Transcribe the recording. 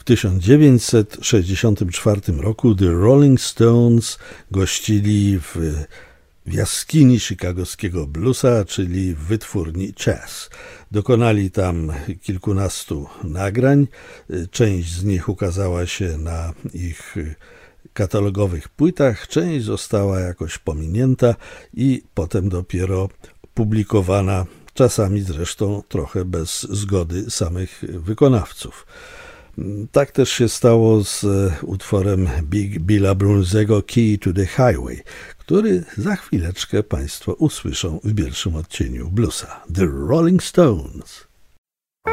1964 roku The Rolling Stones gościli w jaskini chicagowskiego bluesa, czyli w wytwórni Chess. Dokonali tam kilkunastu nagrań. Część z nich ukazała się na ich katalogowych płytach, część została jakoś pominięta i potem dopiero publikowana, czasami zresztą trochę bez zgody samych wykonawców. Tak też się stało z utworem Big Billa Brunzego Key to the Highway, który za chwileczkę Państwo usłyszą w pierwszym odcieniu bluesa. The Rolling Stones.